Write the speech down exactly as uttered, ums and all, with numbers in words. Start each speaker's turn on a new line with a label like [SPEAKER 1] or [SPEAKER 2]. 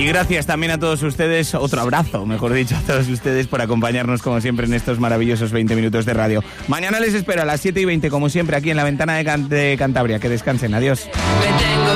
[SPEAKER 1] Y gracias también a todos ustedes, otro abrazo, mejor dicho, a todos ustedes por acompañarnos como siempre en estos maravillosos veinte minutos de radio. Mañana les espero a las siete y veinte como siempre aquí en La Ventana de, Can- de Cantabria. Que descansen, adiós.